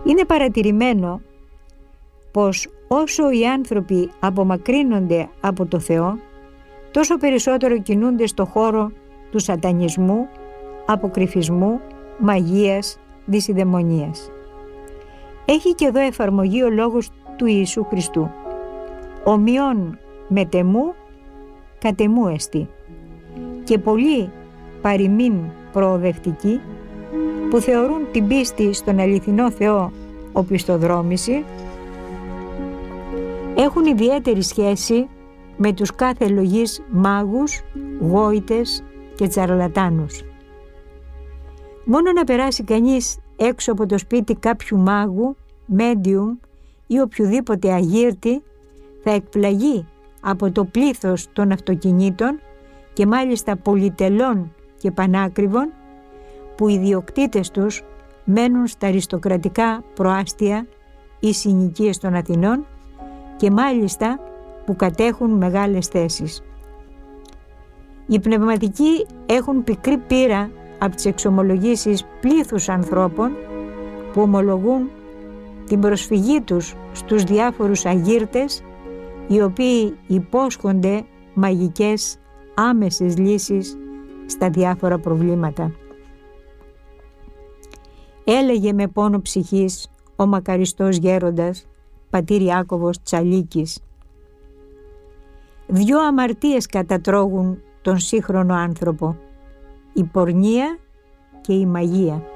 Είναι παρατηρημένο πως όσο οι άνθρωποι απομακρύνονται από το Θεό, τόσο περισσότερο κινούνται στο χώρο του σατανισμού, αποκρυφισμού, μαγείας, δυσιδαιμονίας. Έχει και εδώ εφαρμογή ο λόγος του Ιησού Χριστού. «Ομοιών μετεμού, κατεμού εστι». Και πολλοί παροιμήν προοδευτικοί, που θεωρούν την πίστη στον αληθινό Θεό οπισθοδρόμηση, έχουν ιδιαίτερη σχέση με τους κάθε λογής μάγους, γόητες και τσαρλατάνους. Μόνο να περάσει κανείς έξω από το σπίτι κάποιου μάγου, medium ή οποιοδήποτε αγύρτη, θα εκπλαγεί από το πλήθος των αυτοκινήτων και μάλιστα πολυτελών και πανάκριβων, που οι ιδιοκτήτες τους μένουν στα αριστοκρατικά προάστια ή συνοικίες των Αθηνών και μάλιστα που κατέχουν μεγάλες θέσεις. Οι πνευματικοί έχουν πικρή πείρα από τις εξομολογήσεις πλήθους ανθρώπων που ομολογούν την προσφυγή τους στους διάφορους αγύρτες, οι οποίοι υπόσχονται μαγικές άμεσες λύσεις στα διάφορα προβλήματα. Έλεγε με πόνο ψυχής ο μακαριστός γέροντας πατήρ Ιάκωβος Τσαλίκης: «Δυο αμαρτίες κατατρώγουν τον σύγχρονο άνθρωπο, η πορνεία και η μαγεία».